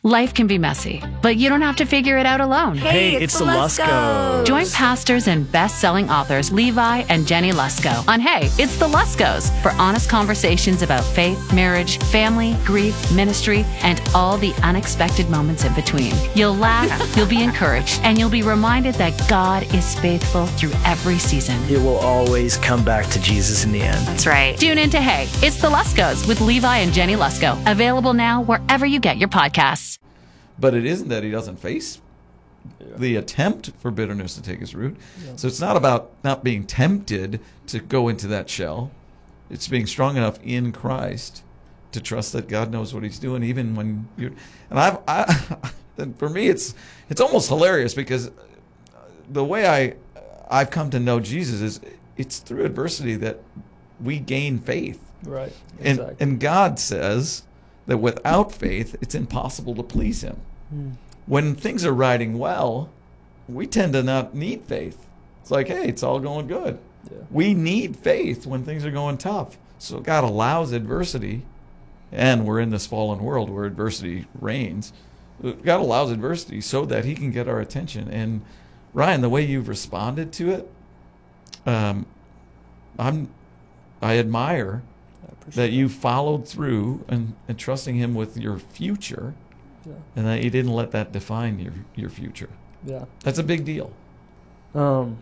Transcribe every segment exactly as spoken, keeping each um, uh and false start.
Life can be messy, but you don't have to figure it out alone. Hey, it's, it's the Luskos. Join pastors and best-selling authors Levi and Jenny Lusko on Hey, It's the Luskos for honest conversations about faith, marriage, family, grief, ministry, and all the unexpected moments in between. You'll laugh, you'll be encouraged, and you'll be reminded that God is faithful through every season. It will always come back to Jesus in the end. That's right. Tune in to Hey, It's the Luskos with Levi and Jenny Lusko. Available now wherever you get your podcasts. But it isn't that he doesn't face yeah. the attempt for bitterness to take his root. Yeah. So it's not about not being tempted to go into that shell. It's being strong enough in Christ to trust that God knows what he's doing, even when you're... And I've, I, for me, it's it's almost hilarious because the way I, I've come to know Jesus is it's through adversity that we gain faith. Right. Exactly. And, and God says that without faith, it's impossible to please him. Mm. When things are riding well, we tend to not need faith. It's like, hey, it's all going good. Yeah. We need faith when things are going tough. So God allows adversity, and we're in this fallen world where adversity reigns. God allows adversity so that he can get our attention. And Ryan, the way you've responded to it, um, I'm, I admire that you followed through and, and trusting him with your future, yeah. and that you didn't let that define your, your future. Yeah. That's a big deal. Um,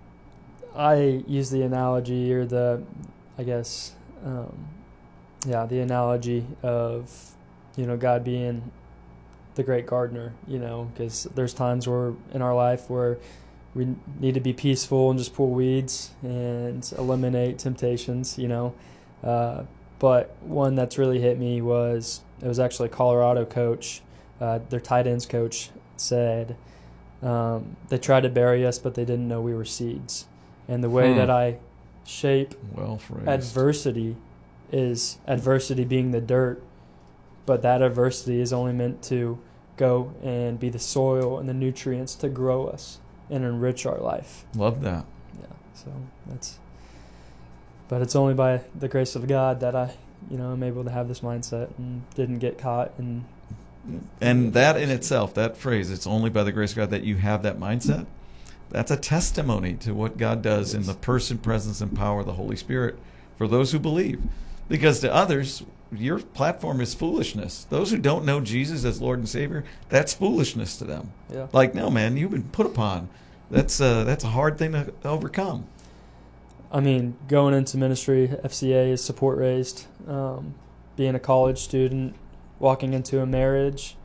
I use the analogy or the, I guess, um, yeah, the analogy of, you know, God being the great gardener, you know, because there's times where in our life where we need to be peaceful and just pull weeds and eliminate temptations, you know. Uh, but one that's really hit me was, it was actually a Colorado coach, uh, their tight ends coach said, um, they tried to bury us, but they didn't know we were seeds. And the way hmm. that I shape well phrased. adversity is adversity being the dirt, but that adversity is only meant to go and be the soil and the nutrients to grow us and enrich our life. Love that. Yeah, so that's... But it's only by the grace of God that I, you know, am able to have this mindset and didn't get caught. And and that in itself, that phrase, it's only by the grace of God that you have that mindset, that's a testimony to what God does yes. in the person, presence, and power of the Holy Spirit for those who believe. Because to others, your platform is foolishness. Those who don't know Jesus as Lord and Savior, that's foolishness to them. Yeah. Like, no, man, you've been put upon. That's, uh, that's a hard thing to overcome. I mean, going into ministry, F C A is support raised. Um, being a college student, walking into a marriage,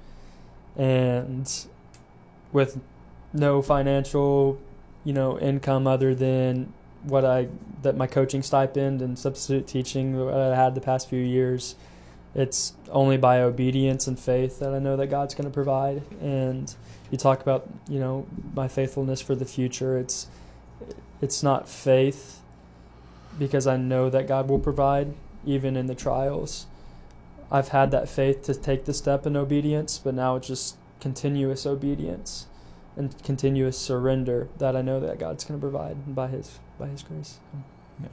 and with no financial, you know, income other than what I that my coaching stipend and substitute teaching that I had the past few years. It's only by obedience and faith that I know that God's going to provide. And you talk about, you know, my faithfulness for the future. It's it's not faith, because I know that God will provide even in the trials. I've had that faith to take the step in obedience, but now it's just continuous obedience and continuous surrender that I know that God's going to provide by his by his grace. Yeah.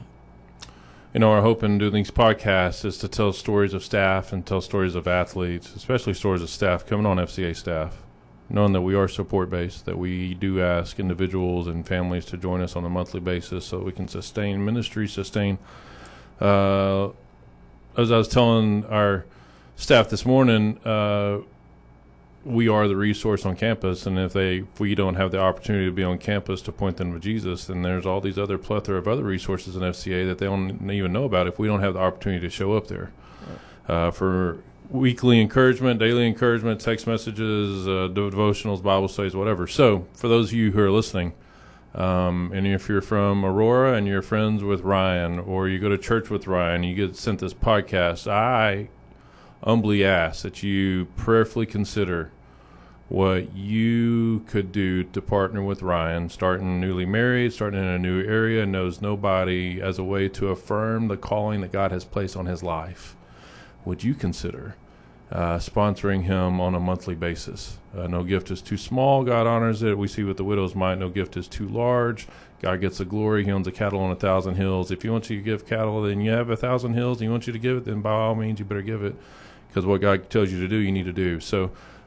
You know, our hope in doing these podcasts is to tell stories of staff and tell stories of athletes, especially stories of staff coming on F C A staff, knowing that we are support-based, that we do ask individuals and families to join us on a monthly basis so we can sustain ministry, sustain. Uh, as I was telling our staff this morning, uh, we are the resource on campus, and if they if we don't have the opportunity to be on campus to point them to Jesus, then there's all these other plethora of other resources in F C A that they don't even know about if we don't have the opportunity to show up there. Uh, for weekly encouragement, daily encouragement, text messages, uh, devotionals, Bible studies, whatever. So for those of you who are listening, um, and if you're from Aurora and you're friends with Ryan, or you go to church with Ryan, you get sent this podcast, I humbly ask that you prayerfully consider what you could do to partner with Ryan, starting newly married, starting in a new area, knows nobody, as a way to affirm the calling that God has placed on his life. Would you consider uh, sponsoring him on a monthly basis? Uh, no gift is too small. God honors it. We see with the widow's mite, no gift is too large. God gets the glory. He owns a cattle on a thousand hills. If he wants you to give cattle, then you have a thousand hills, and he wants you to give it, then by all means you better give it, because what God tells you to do, you need to do. So